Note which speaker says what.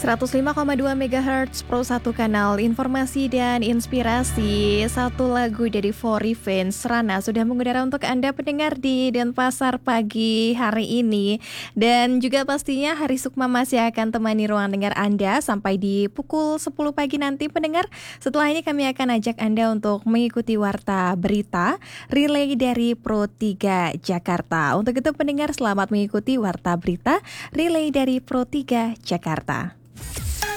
Speaker 1: 105,2 MHz Pro 1 kanal informasi dan inspirasi. Satu lagu dari For Revenge Rana sudah mengudara untuk Anda pendengar di Denpasar pagi hari ini. Dan juga pastinya Hari Sukma masih akan temani ruang dengar Anda sampai di pukul 10 pagi nanti pendengar. Setelah ini kami akan ajak Anda untuk mengikuti warta berita relay dari Pro 3 Jakarta. Untuk itu pendengar selamat mengikuti warta berita relay dari Pro 3 Jakarta.